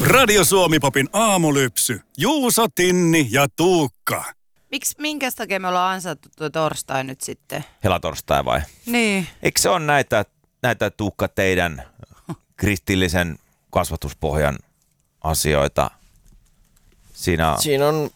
Radio Suomi-popin aamulypsy. Juuso, Tinni ja Tuukka. Minkäs takia me ollaan ansaittu tuo torstai nyt sitten? Helatorstai vai? Niin. Eikö se ole näitä Tuukka teidän kristillisen kasvatuspohjan asioita? Siinä on.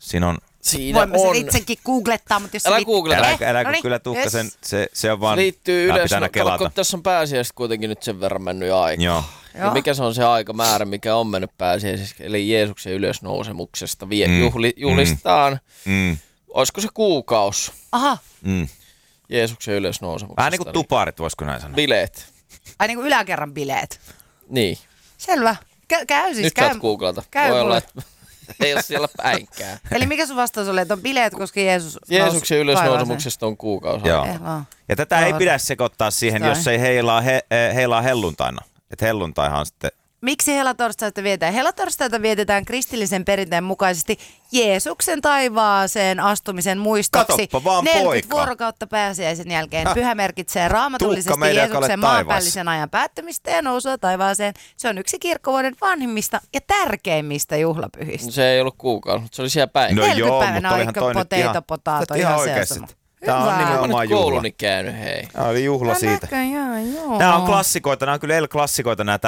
Voimme sen itsekin googlettaa, mutta jos... Älä googleta. Älä kyllä Tuukka, se on vaan... Liittyy yleensä, kelata. kun tässä on pääsiäistä kuitenkin nyt sen verran mennyt jo aika. Joo. Ja mikä se on se aikamäärä, mikä on mennyt pääsiäiseksi, eli Jeesuksen ylösnousemuksesta juhlistetaan. Olisiko se kuukausi? Aha. Jeesuksen ylösnousemuksesta. Vähän niin kuin tuparit, voisiko näin sanoa? Bileet. Ai niin kuin yläkerran bileet. Niin. Selvä. Käy siis. Nyt saat googlata. Voi olla, että ei ole siellä päinkään. Eli mikä sun vastaus oli, että on bileet, koska Jeesuksen ylösnousemuksesta on kuukausi. Joo. Ja tätä ei pidä sekoittaa siihen, jos ei heilaa helluntaina. Että helluntaihan sitten... Miksi helatorstaita vietetään? Helatorstaita vietetään kristillisen perinteen mukaisesti Jeesuksen taivaaseen astumisen muistoksi. Katoppa vaan 40 poika. vuorokautta pääsiäisen jälkeen. Pyhä merkitsee raamatullisesti Jeesuksen maanpäällisen ajan päättymistä ja nousua taivaaseen. Se on yksi kirkkovuoden vanhimmista ja tärkeimmistä juhlapyhistä. No, se ei ollut kuukausi, mutta se oli siellä päin. 40 päivänä potato ihan seasema. Tämä on nimenomaan juhla. Kouluni käynyt, hei. Tämä oli juhla siitä. Joo. Nämä on klassikoita, nämä on kyllä klassikoita nämä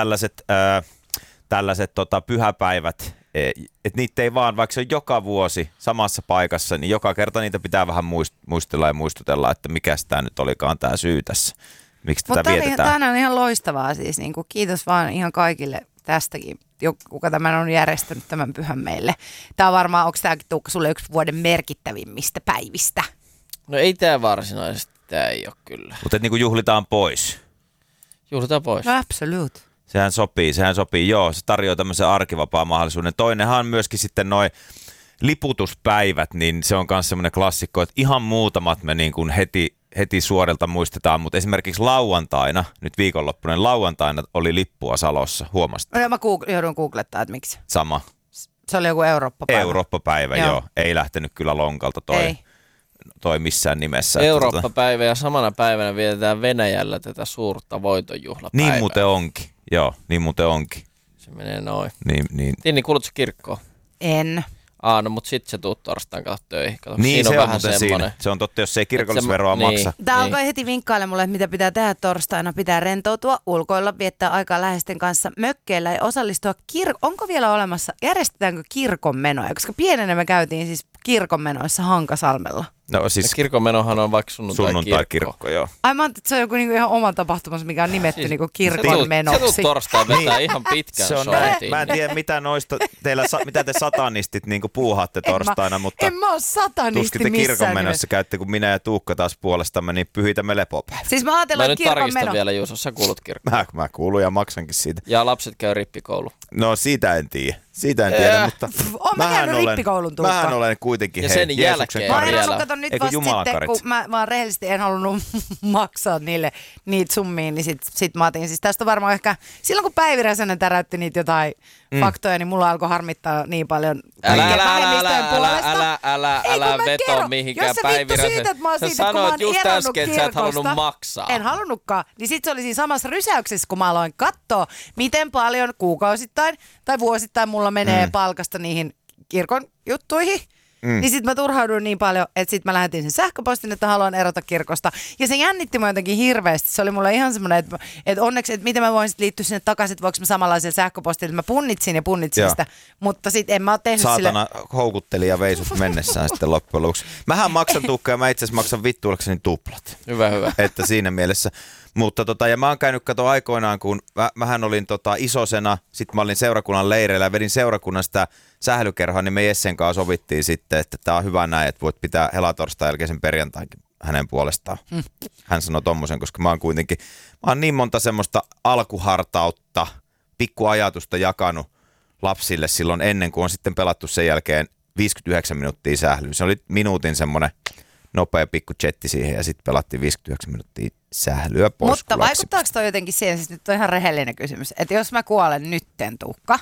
tällaiset pyhäpäivät. Että niitä ei vaan, vaikka se on joka vuosi samassa paikassa, niin joka kerta niitä pitää vähän muistella ja muistutella, että mikäs tämä nyt olikaan tämä syy tässä. Miksi tätä vietetään. Tämä on ihan loistavaa siis. Niin kuin, kiitos vaan ihan kaikille tästäkin, kuka tämän on järjestänyt tämän pyhän meille. Tämä on varmaan, onko tämäkin Tuukka sulle yksi vuoden merkittävimmistä päivistä? No ei tämä varsinaisesti, tämä ei ole kyllä. Mutta niinku juhlitaan pois. Juhlitaan pois. No absolute. Sehän sopii, joo. Se tarjoaa tämmöisen arkivapaan mahdollisuuden. Toinenhan on myöskin sitten noi liputuspäivät, niin se on myös semmoinen klassikko, että ihan muutamat me niin kuin heti suorilta muistetaan, mutta esimerkiksi lauantaina, nyt viikonloppuinen lauantaina oli lippua Salossa, huomasit? No mä joudun googlettaa, että miksi. Sama. Se oli joku Eurooppa-päivä. Eurooppa-päivä, joo. Ei lähtenyt kyllä lonkalta toi missään nimessä. Eurooppa-päivä ja samana päivänä vietetään Venäjällä tätä suurta voitonjuhlapäivää. Niin muuten onkin, joo, niin muuten onkin. Se menee noin. Niin. Tinni, kuulutko kirkkoon? En. No mutta sit sä tuut torstaina töihin. Kato, niin, siinä se on vähän muuten siinä. Se on totta, jos ei kirkollisveroa maksa. Tämä alkoi heti vinkkailemaan mulle, että mitä pitää tehdä torstaina. Pitää rentoutua, ulkoilla, viettää aikaa läheisten kanssa, mökkeillä ja osallistua onko vielä olemassa, järjestetäänkö kirkonmenoja? Koska pienenä me käytiin siis kirkonmenoissa Hankasalmella. No siis kirkonmenohan on vaikka sunnuntai-kirkko. Joo. Ai mä ajattelin, että se on joku niinku ihan oma tapahtumassa, mikä on nimetty siis, niinku kirkonmenoksi. Se tuut torstaina vetää ihan pitkän soitin. Mä en tiedä, mitä te satanistit niinku puuhaatte torstaina, mutta en mä oo satanisti tuskin te kirkonmenossa käytte, kun minä ja Tuukka taas puolestamme, niin pyhitämme lepopäivä. Siis mä ajatellaan, että kirkonmeno... Mä nyt tarkistan vielä, Juuso, sä kuulut kirkkoon. Mä kuulun ja maksankin siitä. Ja lapset käy rippikoulu. No siitä en tiedä. Mutta oon mä käynyt rippikoulun, Tuukka. Mähän olen kuitenkin ja sen jälkeen mä en ollut, kato nyt vasta sitten, kun mä vaan rehellisesti en halunnut maksaa niitä summia, niin sit mä otin. Siis tästä on varmaan ehkä, silloin kun Päivi Räsänen täräytti niitä jotain faktoja, niin mulla alkoi harmittaa niin paljon vähemmistöjen puolesta. Älä veto mihinkään Päivi Räsänen. Sä sanoit just äsken, että sä et halunnut maksaa. En halunnutkaan. Niin sit se oli siinä samassa rysäyksessä, kun mä aloin katsoa, miten paljon kuukausittain tai vuosittain mulla menee palkasta niihin kirkon juttuihin. Niin sit mä turhauduin niin paljon, että sit mä lähetin sen sähköpostin, että haluan erota kirkosta. Ja se jännitti mua jotenkin hirveästi. Se oli mulle ihan semmoinen, että onneksi, että miten mä voin sit liittyä sinne takaisin, että voiko mä samanlaisella sähköpostilla, että mä punnitsin sitä. Mutta sit en mä oo tehnyt sille. Saatana houkutteli ja vei sut mennessään sitten loppujen lopuksi. Mähän maksan Tuukka ja mä itse asiassa maksan vittuulekseni tuplat. Hyvä. Että siinä mielessä. Mutta ja mä oon käynyt aikoinaan, kun mähän olin isosena, sit mä olin seurakunnan leireillä ja vedin seurakunnan sitä sählykerhoa, niin me Jessen kanssa sovittiin sitten, että tää on hyvä näin, että voit pitää helatorstain jälkeisen perjantainkin hänen puolestaan. Hän sanoi tommosen, koska mä oon niin monta semmoista alkuhartautta, pikkuajatusta jakanut lapsille silloin ennen kuin on sitten pelattu sen jälkeen 59 minuuttia sählyä. Se oli minuutin semmoinen nopea pikku chetti siihen ja sitten pelattiin 59 minuuttia sählyä pois. Mutta vaikuttaako toi jotenkin siihen, siis nyt on ihan rehellinen kysymys, että jos mä kuolen nytten, Tuukka,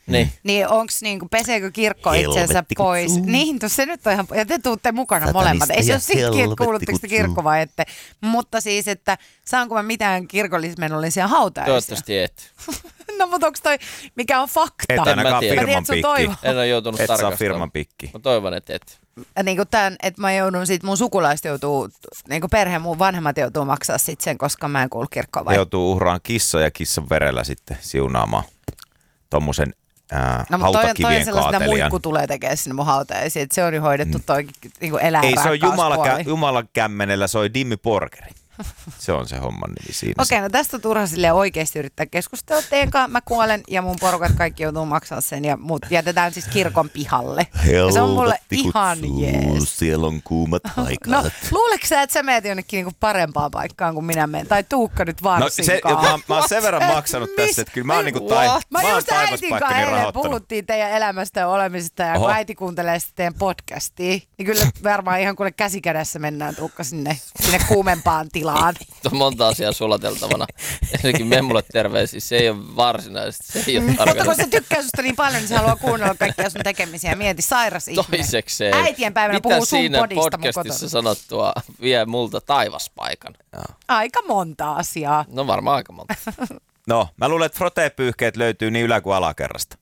Niin onks niinku, peseekö kirkko itsensä pois? Niin, se nyt on ihan, ja te tuutte mukana molemmat. Ei se ole sitkin, että kuulutteko te kirkko vai ette. Mutta siis, että saanko mä mitään kirkollismenollisia hautajaisia? Toivottavasti et. No mutta onks toi, mikä on fakta? Et ainakaan tiedä. firman pikki. En ole joutunut Et saa tarkastamaan. firman pikki. Mä toivon, että et. Niinku tän, että mä joudun sit, mun sukulaiset joutuu, niinku perhe, mun vanhemmat joutuu maksaa sit sen, koska mä en kuulu kirkkoon vai? Joutuu uhraan kissa ja kissan verellä sitten siunaamaan tommosen No mutta toi on hautakivien sellaista, että kaatelijan. muikku tulee tekemään sinne mun hautajaisiin, että se on jo hoidettu toi niinku Ei, se on eläinrakkauspuoli. Jumalan kämmenellä, se on Dimmi Porkeri. Se on se homman nimi siinä. Okei, no tästä on turha silleen oikeasti yrittää keskustella teidän kanssa. Mä kuolen ja mun porukat kaikki joutuu maksaa sen ja mut jätetään siis kirkon pihalle. Ja se on mulle ihan jees. Siellä on kuumat paikat. No, luuleeko sä, että sä meet jonnekin niinku parempaan paikkaan kuin minä menen? Tai Tuukka nyt No varsinkaan. mä oon sen verran maksanut tässä, että kyllä mä oon niinku Mä oon just äitin kanssa taivaspaikkani eilen rahoittanut. puhuttiin teidän elämästä ja olemisesta ja Oho. kun äiti kuuntelee sitten teidän podcastia, niin kyllä varmaan ihan kuule käsikädessä mennään Tuukka sinne kuumempaan tilaan. On monta asiaa sulateltavana. Ensinnäkin Memmulle terveisiä. Se ei ole varsinaisesti. Se ei ole Mutta kun tarkoitus. se tykkää susta niin paljon, niin se haluaa kuunnella kaikkia sun tekemisiä. Mieti, sairas ihminen. Toisekseen. Äitien päivänä mitä puhuu sun siinä podista mun podcastissa kotona. sanottua vie multa taivaspaikan? Aika monta asiaa. No varmaan aika monta. No, mä luulen, että frotee-pyyhkeet löytyy niin ylä- kuin alakerrasta.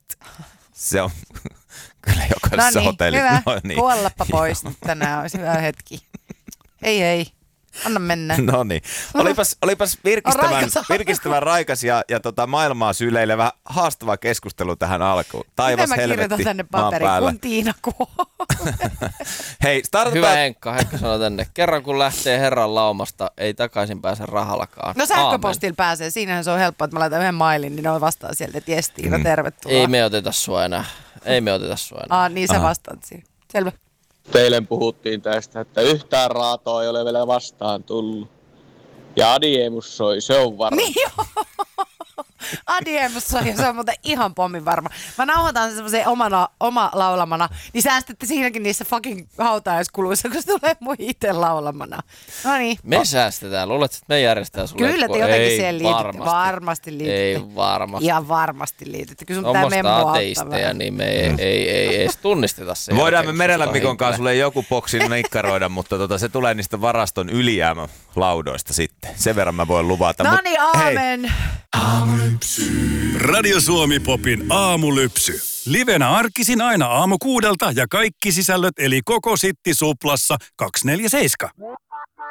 Se on kyllä jokaisessa No niin, hotellissa. hyvä. No niin. Kuollappa pois nyt tänään, olisi hyvä hetki. Hei. Anna mennä. No niin. Olipas virkistävän raikas ja maailmaa syleilevä haastava keskustelu tähän alkuun. Taivas, Miten mä helvetti, kirjoitan tänne maan paperiin, päällä. kun Tiina Hei, Hyvä startataan. Henkka sanoi tänne. Kerran kun lähtee Herran laumasta, ei takaisin pääse rahallakaan. No sähköpostilla pääsee, siinähän se on helppoa, että mä laitan yhden mailin, niin ne vastaa sieltä, että jes Tiina, tervetuloa. Ei me oteta sua enää. Niin sä vastaat siihen. Selvä. Eilen puhuttiin tästä, että yhtään raatoa ei ole vielä vastaan tullut. Ja Adiemus soi, se on varma. Niin joo. Adiemus soi, se on muuten ihan pommin varma. Mä nauhoitan sen semmoisen oma laulamana, niin säästätte siinäkin niissä fucking hautajaiskuluissa, kun se tulee mun itse laulamana. No niin. Me säästetään. Luulet, että me järjestetään sulle? Kyllä te jotenkin siihen liitytte. Varmasti liitytte. Ei varmasti. Ihan varmasti liitytte. Kyllä sun pitää Tuommoista memmoa ateisteja, niin me ei edes tunnisteta se. Voidaan me Merellä Mikon kanssa sulle joku boksin nikkaroida, mutta se tulee niistä varaston ylijäämälaudoista sitten. Sen verran mä voin luvata. No Mut niin, hei, aamen. Radio Suomi Popin aamulypsy. Livenä arkisin aina aamu 6 ja kaikki sisällöt eli koko Sitti Suplassa 247.